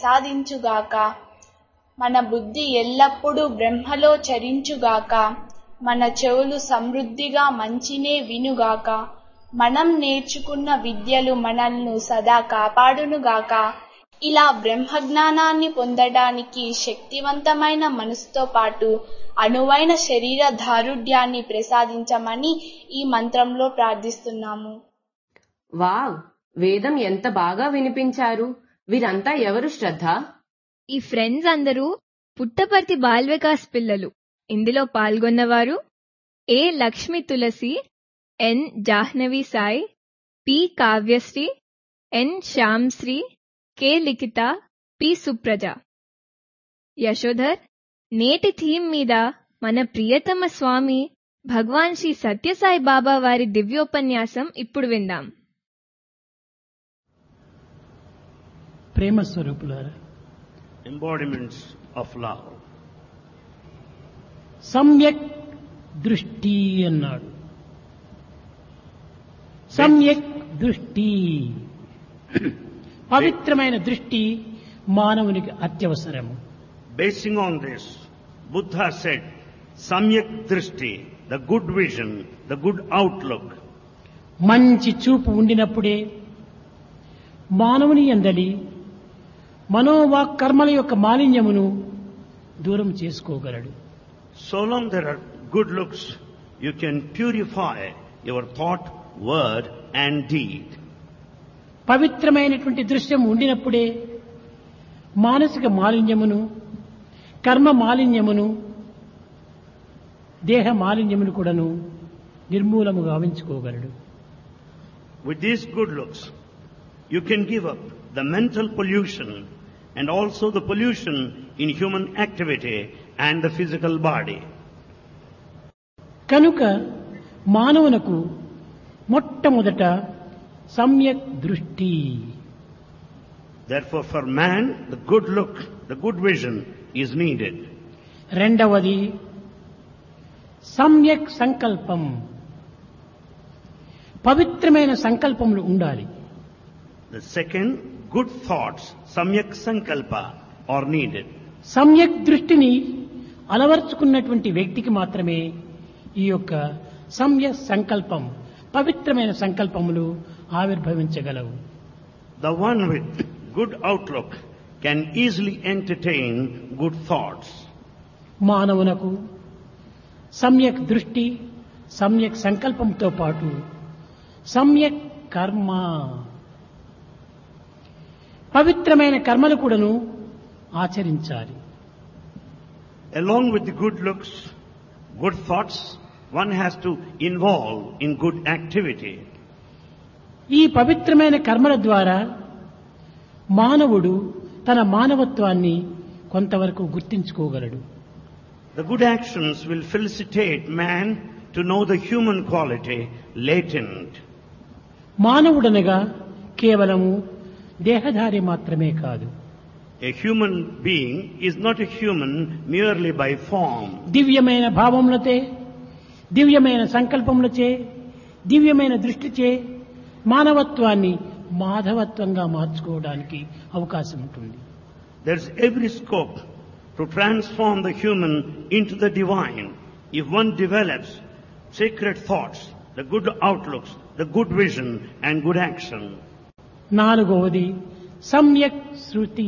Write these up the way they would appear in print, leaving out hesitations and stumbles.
ప్రసాదించుగాక. మన బుద్ధి ఎల్లప్పుడూ బ్రహ్మలో చరించుగాక. మన చెవులు సమృద్ధిగా మంచినే వినుగాక. మనం నేర్చుకున్న విద్యలు మనల్ని సదా కాపాడునుగాక. ఇలా బ్రహ్మజ్ఞానాన్ని పొందడానికి శక్తివంతమైన మనసుతో పాటు అనువైన శరీర దారుఢ్యాన్ని ప్రసాదించమని ఈ మంత్రంలో ప్రార్థిస్తున్నాము. వావ్! వేదం ఎంత బాగా వినిపించారు. వీరంతా ఎవరు శ్రద్ధ? ఈ ఫ్రెండ్స్ అందరూ పుట్టపర్తి బాల్ వికాస్ పిల్లలు. ఇందులో పాల్గొన్నవారు ఏ లక్ష్మి తులసి, ఎన్ జాహ్నవి సాయి, పి కావ్యశ్రీ, ఎన్ శ్యామ్శ్రీ, కె లిఖిత, పి సుప్రజ. యశోధర్, నేటి థీమ్ మీద మన ప్రియతమ స్వామి భగవాన్ శ్రీ సత్యసాయి బాబా వారి దివ్యోపన్యాసం ఇప్పుడు విందాం. ప్రేమ స్వరూపులారా, embodiments of love. సమ్యక్ దృష్టి అన్నాడు. సమ్యక్ దృష్టి, పవిత్రమైన దృష్టి మానవునికి అత్యవసరము. Basing on this, Buddha said, Samyak Drishti, the good vision, the good outlook. మంచి చూపు ఉండినప్పుడే మానవుని యందలి మనోవాక్ కర్మల యొక్క మాలిన్యమును దూరం చేసుకోగలడు. So long there are good looks, you can purify your thought, word and deed. పవిత్రమైనటువంటి దృశ్యం ఉండినప్పుడే మానసిక మాలిన్యమును, కర్మ మాలిన్యమును, దేహ మాలిన్యమును కూడాను నిర్మూలము గావించుకోగలడు. With these good looks, you can give up the mental pollution and also the pollution in human activity and the physical body. కనుక మానవునకు మొట్టమొదట సమ్యక్ దృష్టి. Therefore for man, the good look, the good vision is needed. రెండవది సమ్యక్ సంకల్పం. పవిత్రమైన సంకల్పములు ఉండాలి. The second, good thoughts, samyak sankalpa, are needed. సమ్యక్ దృష్టిని అలవర్చుకున్నటువంటి వ్యక్తికి మాత్రమే ఈ యొక్క సమ్యక్ సంకల్పం, పవిత్రమైన సంకల్పములు ఆవిర్భవించగలవు. The one with good outlook can easily entertain good thoughts. మానవునకు సమ్యక్ దృష్టి, సమ్యక్ సంకల్పంతో పాటు సమ్యక్ కర్మ, పవిత్రమైన కర్మలు కూడాను ఆచరించాలి. Along with the good looks, good thoughts, one has to involve in good activity. ఈ పవిత్రమైన కర్మల ద్వారా మానవుడు తన మానవత్వాన్ని కొంతవరకు గుర్తించుకోగలడు. The good actions will felicitate man to know the human quality latent. మానవుడనగా కేవలము దేహధారి మాత్రమే కాదు. A human being is not a human merely by form. దివ్యమైన భావములచే, దివ్యమైన సంకల్పములచే, దివ్యమైన దృష్టిచే మానవత్వాన్ని మాధవత్వంగా మార్చుకోవడానికి అవకాశం ఉంటుంది. There's every scope to transform the human into the divine if one develops sacred thoughts, the good outlooks, the good vision and good action. నాలుగవది సమ్యక్ శృతి.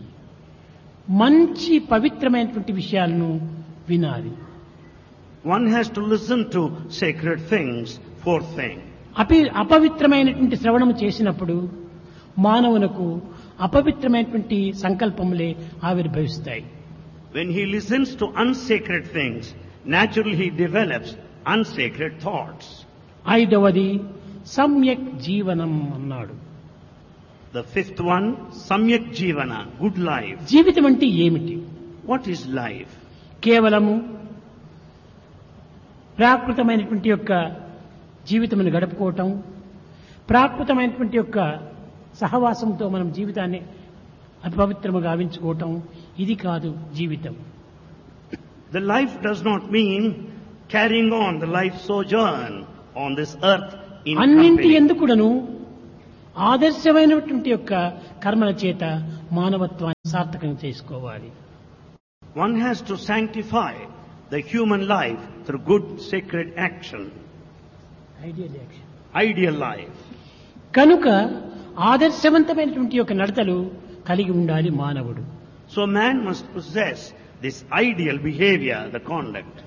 మంచి పవిత్రమైనటువంటి విషయాలను వినాలి. One has to listen to sacred things. Fourth thing. అపవిత్రమైనటువంటి శ్రవణము చేసినప్పుడు మానవునకు అపవిత్రమైనటువంటి సంకల్పములే ఆవిర్భవిస్తాయి. When he listens to unsacred things, naturally he develops unsacred thoughts. ఐదవది సమ్యక్ జీవనం అన్నాడు. The fifth one, Samyak Jivana, good life. జీవితం అంటే ఏమిటి? What is life? కేవలము ప్రాకృతమైనటువంటి యొక్క జీవితమును గడుపుకోవటం, ప్రాకృతమైనటువంటి యొక్క సహవాసంతో మనం జీవితాన్ని అపవిత్రము గావించుకోవటం, ఇది కాదు జీవితం. The life does not mean carrying on the life sojourn on this earth in అన్నింటి company. ఎందుకుడను ఆదర్శమైనటువంటి యొక్క కర్మల చేత మానవత్వాన్ని సార్థకం చేసుకోవాలి. One has to sanctify the human life through good sacred action, ideal life. కనుక ఆదర్శవంతమైనటువంటి యొక్క నడతలు కలిగి ఉండాలి మానవుడు. So man must possess this ideal behavior, the conduct.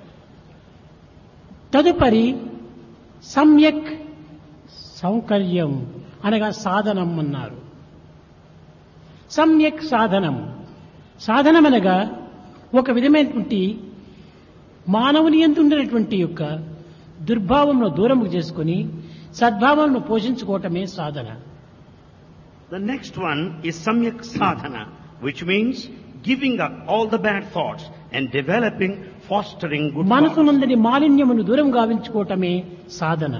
తదుపరి సమ్యక్ సౌకర్యం అనగా సాధనం అన్నారు. సమ్యక్ సాధనం, సాధనమనగా ఒక విధమైనటువంటి మానవుని యందు ఉండేటువంటి యొక్క దుర్భావంను దూరము చేసుకుని సద్భావంను పోషించుకోవటమే సాధన. The next one is samyak sadhana, which means giving up all the bad thoughts and developing, fostering good thoughts. మనసునందరి మాలిన్యమును దూరం గావించుకోవటమే సాధన.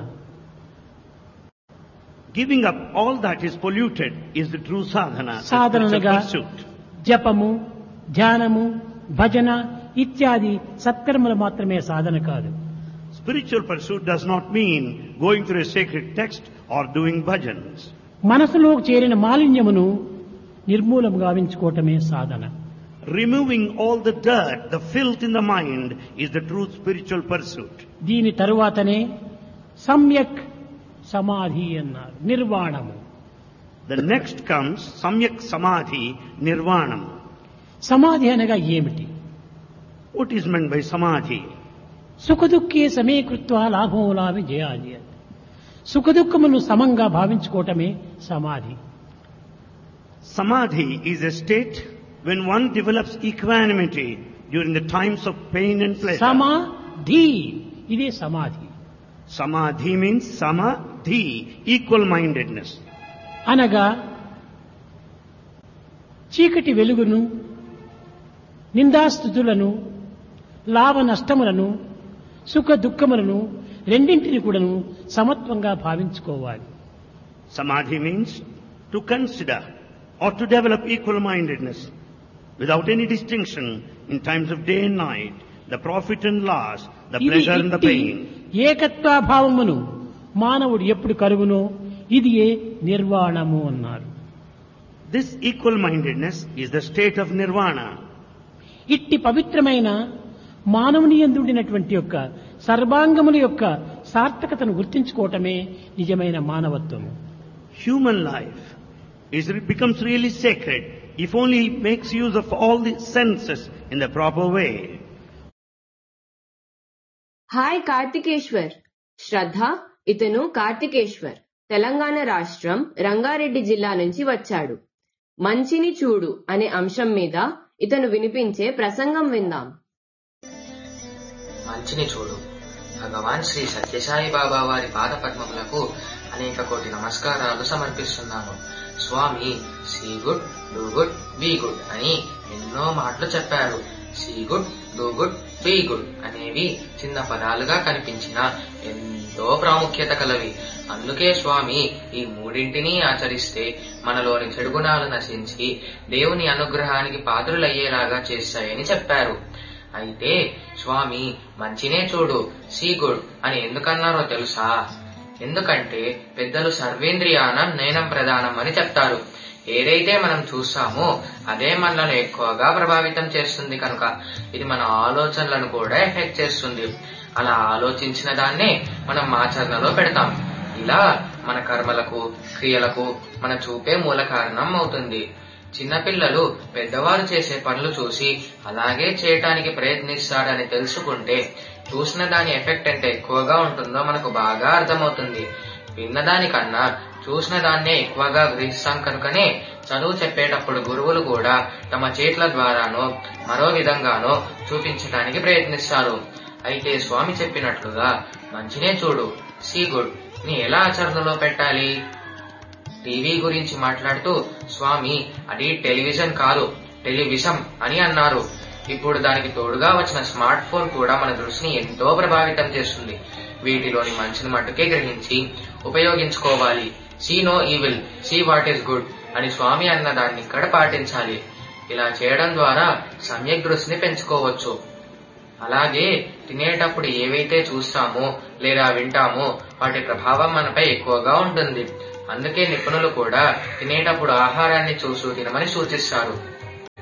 Giving up all that is polluted is the true sadhana. సాధనగా జపము, ధ్యానము, భజన ఇత్యాది సత్కర్మలు మాత్రమే సాధన కాదు. Spiritual pursuit does not mean going through a sacred text or doing bhajans. మనసులో చేరిన మాలిన్యమును నిర్మూలం గావించుకోవటమే సాధన. Removing all the dirt, the filth in the mind is the true spiritual pursuit. దీని తరువాతనే సమ్యక్ సమాధి అన్నారు, నిర్వాణము. The next comes samyak samadhi, nirvanam. సమాధి అనగా ఏమిటి? What is meant by samadhi? సుఖదుఖే సమీకృత్వ లాభోలాభి జయాది. సుఖదుఖమును సమంగా భావించుకోవటమే సమాధి. Samadhi is a state when one develops equanimity during the times of pain and pleasure. సమాధి, ఇదే సమాధి. Samadhi means samadhi, equal-mindedness. అనగా చీకటి వెలుగును, నిందాస్థుతులను, లాభ నష్టములను, సుఖ దుఃఖములను రెండింటిని కూడాను సమత్వంగా భావించుకోవాలి. Samadhi means to consider or to develop equal-mindedness without any distinction in times of day and night, the profit and loss, the pleasure and the pain. ఏకత్వాభావమును మానవుడు ఎప్పుడు కలుగునో ఇది నిర్వాణము అన్నారు. This equal-mindedness is the state of nirvana. ఇట్టి పవిత్రమైన మానవుని యందు ఉండినటువంటి యొక్క సర్వాంగముల యొక్క సార్థకతను గుర్తించుకోవటమే నిజమైన మానవత్వము. Human life becomes really sacred if only it makes use of all the senses in the proper way. Hi Karthikeshwar. శ్రద్ధ, ఇతను కార్తికేశ్వర్ తెలంగాణ రాష్ట్రం రంగారెడ్డి జిల్లా నుంచి వచ్చాడు. మంచిని చూడు అనే అంశం మీద ఇతను వినిపించే ప్రసంగం విందాం. మంచిని చూడు. భగవాన్ శ్రీ సత్యసాయి బాబా వారి పాద పద్మములకు అనేక కోటి నమస్కారాలు సమర్పిస్తున్నాను. స్వామి see good, do good, be good అని ఎన్నో మాటలు చెప్పారు. See good, do good, be good అనేవి చిన్న పదాలుగా కనిపించిన ఎంతో ప్రాముఖ్యత కలవి. అందుకే స్వామి ఈ మూడింటినీ ఆచరిస్తే మనలోని చెడు గుణాలు నశించి దేవుని అనుగ్రహానికి పాత్రులయ్యేలాగా చేస్తాయని చెప్పారు. అయితే స్వామి మంచినే చూడు, సీ గుడ్ అని ఎందుకన్నారో తెలుసా? ఎందుకంటే పెద్దలు సర్వేంద్రియానం నయనం ప్రధానం అని చెప్తారు. ఏదైతే మనం చూస్తామో అదే మనలను ఎక్కువగా ప్రభావితం చేస్తుంది కనుక ఇది మన ఆలోచనలను కూడా ఎఫెక్ట్ చేస్తుంది. అలా ఆలోచించిన దాన్నే మనం ఆచరణలో పెడతాం. ఇలా మన కర్మలకు, క్రియలకు మన చూపే మూల కారణం అవుతుంది. చిన్నపిల్లలు పెద్దవారు చేసే పనులు చూసి అలాగే చేయటానికి ప్రయత్నిస్తారని తెలుసుకుంటే చూసిన దాని ఎఫెక్ట్ ఎంత ఎక్కువగా ఉంటుందో మనకు బాగా అర్థమవుతుంది. విన్నదానికన్నా చూసిన దాన్నే ఎక్కువగా గ్రహిస్తాం కనుకనే చదువు చెప్పేటప్పుడు గురువులు కూడా తమ చేతుల ద్వారానో మరో విధంగానో చూపించడానికి ప్రయత్నిస్తారు. అయితే స్వామి చెప్పినట్లుగా మంచినే చూడు, సీ గుడ్ ని ఎలా ఆచరణలో పెట్టాలి? టీవీ గురించి మాట్లాడుతూ స్వామి అది టెలివిజన్ కాదు టెలివిజం అని అన్నారు. ఇప్పుడు దానికి తోడుగా వచ్చిన స్మార్ట్ ఫోన్ కూడా మన దృష్టిని ఎంతో ప్రభావితం చేస్తుంది. వీటిలోని మంచిని మట్టుకే గ్రహించి ఉపయోగించుకోవాలి. See no evil, see what is good అని స్వామి అన్న దాన్ని ఇక్కడ పాటించాలి. ఇలా చేయడం ద్వారా సమ్యక్ దృష్టిని పెంచుకోవచ్చు. అలాగే తినేటప్పుడు ఏవైతే చూస్తామో లేదా వింటామో వాటి ప్రభావం మనపై ఎక్కువగా ఉంటుంది. అందుకే నిపుణులు కూడా తినేటప్పుడు ఆహారాన్ని చూస్తూ తినమని సూచిస్తారు.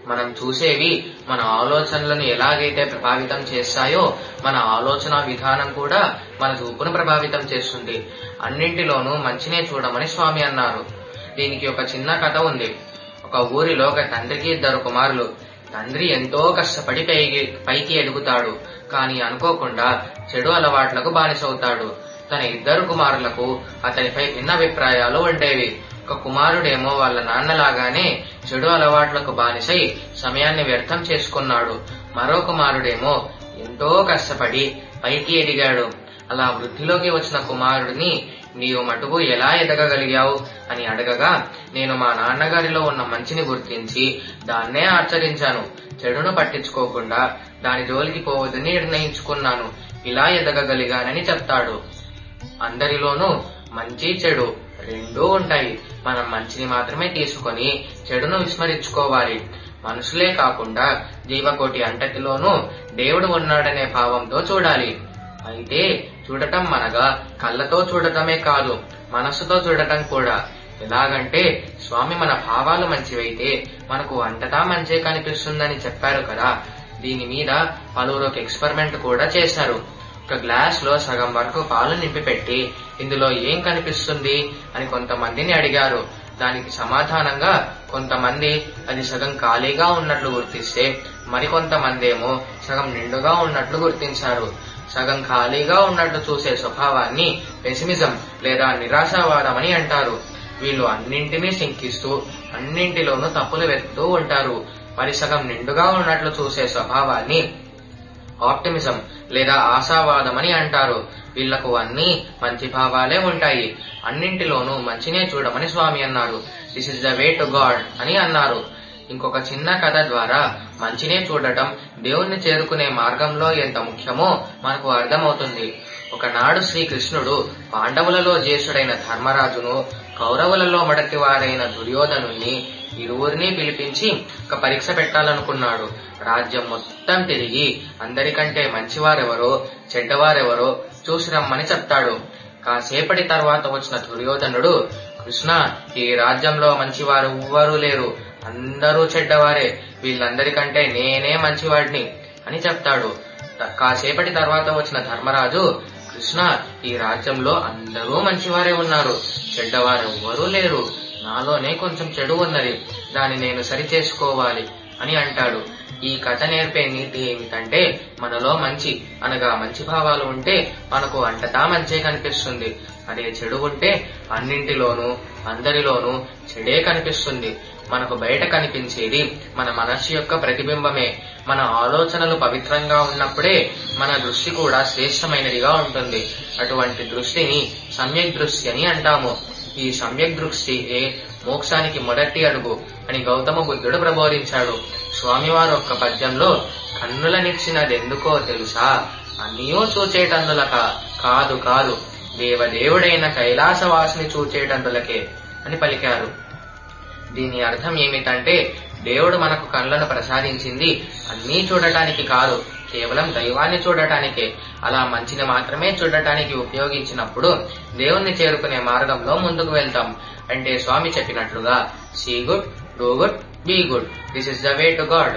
మనం చూసేవి మన ఆలోచనలను ఎలాగైతే ప్రభావితం చేస్తాయో మన ఆలోచన విధానం కూడా మన చూపును ప్రభావితం చేస్తుంది. అన్నింటిలోనూ మంచినే చూడమని స్వామి అన్నారు. దీనికి ఒక చిన్న కథ ఉంది. ఒక ఊరిలో ఒక తండ్రికి 2 కుమారులు. తండ్రి ఎంతో కష్టపడి పైకి ఎదుగుతాడు, కానీ అనుకోకుండా చెడు అలవాట్లకు బానిసవుతాడు. తన 2 కుమారులకు అతనిపై భిన్నాభిప్రాయాలు ఉండేవి. ఒక కుమారుడేమో వాళ్ళ నాన్నలాగానే చెడు అలవాట్లకు బానిసై సమయాన్ని వ్యర్థం చేసుకున్నాడు. మరో కుమారుడేమో ఎంతో కష్టపడి పైకి ఎదిగాడు. అలా వృద్ధిలోకి వచ్చిన కుమారుడిని నీవు మటుకు ఎలా ఎదగగలిగావు అని అడగగా, నేను మా నాన్నగారిలో ఉన్న మంచిని గుర్తించి దాన్నే ఆచరించాను. చెడును పట్టించుకోకుండా దాని జోలికి పోవద్దని నిర్ణయించుకున్నాను. ఇలా ఎదగగలిగానని చెప్తాడు. అందరిలోనూ మంచి చెడు రెండూ ఉంటాయి. మనం మంచిని మాత్రమే తీసుకొని చెడును విస్మరించుకోవాలి. మనుషులే కాకుండా జీవకోటి అంతటిలోనూ దేవుడు ఉన్నాడనే భావంతో చూడాలి. అయితే చూడటం మనగా కళ్ళతో చూడటమే కాదు, మనస్సుతో చూడటం కూడా. ఎలాగంటే స్వామి మన భావాలు మంచివైతే మనకు అంతటా మంచే కనిపిస్తుందని చెప్పారు కదా. దీని మీద పలువురు ఒక ఎక్స్పెరిమెంట్ కూడా చేశారు. ఒక గ్లాస్ లో సగం వరకు పాలు నింపి పెట్టి ఇందులో ఏం కనిపిస్తుంది అని కొంతమందిని అడిగారు. దానికి సమాధానంగా కొంతమంది అది సగం ఖాళీగా ఉన్నట్లు గుర్తిస్తే, మరికొంతమంది ఏమో సగం నిండుగా ఉన్నట్లు గుర్తించారు. సగం ఖాళీగా ఉన్నట్లు చూసే స్వభావాన్ని పెసిమిజం లేదా నిరాశావాదం అని అంటారు. వీళ్ళు అన్నింటినీ శంకిస్తూ అన్నింటిలోనూ తప్పులు వెతుకుతూ ఉంటారు. మరి సగం నిండుగా ఉన్నట్లు చూసే స్వభావాన్ని ఆప్టిమిజం లేదా ఆశావాదం అని అంటారు. వీళ్లకు అన్ని మంచి భావాలే ఉంటాయి. అన్నింటిలోనూ మంచినే చూడమని స్వామి అన్నారు. This is the way to God అని అన్నారు. ఇంకొక చిన్న కథ ద్వారా మంచినే చూడటం దేవుణ్ణి చేరుకునే మార్గంలో ఎంత ముఖ్యమో మనకు అర్థమవుతుంది. ఒకనాడు శ్రీకృష్ణుడు పాండవులలో జ్యేష్ఠుడైన ధర్మరాజును, కౌరవులలో మొదటివారైన దుర్యోధనుణ్ణి ఇరువురిని పిలిపించి ఒక పరీక్ష పెట్టాలనుకున్నాడు. రాజ్యం మొత్తం తిరిగి అందరికంటే మంచివారెవరో చెడ్డవారెవరో చూసి రమ్మని చెప్తాడు. కాసేపటి తర్వాత వచ్చిన దుర్యోధనుడు, కృష్ణ, ఈ రాజ్యంలో మంచివారు ఎవ్వరూ లేరు, అందరూ చెడ్డవారే, వీళ్ళందరికంటే నేనే మంచివాడిని అని చెప్తాడు. కాసేపటి తర్వాత వచ్చిన ధర్మరాజు, కృష్ణ, ఈ రాజ్యంలో అందరూ మంచివారే ఉన్నారు, చెడ్డవారెవ్వరూ లేరు, నాలోనే కొంచెం చెడు ఉన్నది, దాన్ని నేను సరి చేసుకోవాలి అని అంటాడు. ఈ కథ నేర్పే నీతి ఏమిటంటే, మనలో మంచి అనగా మంచి భావాలు ఉంటే మనకు అంతటా మంచే కనిపిస్తుంది. అదే చెడు ఉంటే అన్నింటిలోనూ అందరిలోనూ చెడే కనిపిస్తుంది. మనకు బయట కనిపించేది మన మనస్సు యొక్క ప్రతిబింబమే. మన ఆలోచనలు పవిత్రంగా ఉన్నప్పుడే మన దృష్టి కూడా శ్రేష్టమైనదిగా ఉంటుంది. అటువంటి దృష్టిని సమ్యక్ దృష్టి అని అంటాము. ఈ సమ్యక్ దృష్టియే మోక్షానికి మొదటి అడుగు అని గౌతమ బుద్ధుడు ప్రబోధించాడు. స్వామివారు ఒక్క పద్యంలో, కన్నులనిచ్చినదెందుకో తెలుసా, అన్నీయూ చూచేటందులక కాదు కాదు, దేవదేవుడైన కైలాసవాసిని చూచేటందులకే అని పలికారు. దీని అర్థం ఏమిటంటే, దేవుడు మనకు కళ్ళను ప్రసాదించింది అన్నీ చూడటానికి కాదు, కేవలం దైవాన్ని చూడటానికే. అలా మంచిని మాత్రమే చూడటానికి ఉపయోగించినప్పుడు దేవుణ్ణి చేరుకునే మార్గంలో ముందుకు వెళ్తాం. అంటే స్వామి చెప్పినట్లుగా, see good, do good, be good, this is the way to God.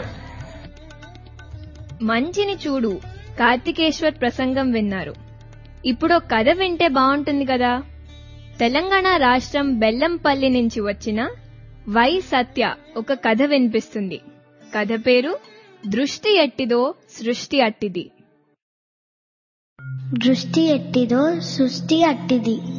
మంచిని చూడు కార్తికేశ్వర్ ప్రసంగం విన్నారు. ఇప్పుడు కథ వింటే బాగుంటుంది కదా. తెలంగాణ రాష్ట్రం బెల్లంపల్లి నుంచి వచ్చిన వై సత్య ఒక కథ వినిపిస్తుంది. కథ పేరు దృష్టి ఎట్టిదో సృష్టి అట్టిది. దృష్టి ఎట్టిదో సృష్టి అట్టిది.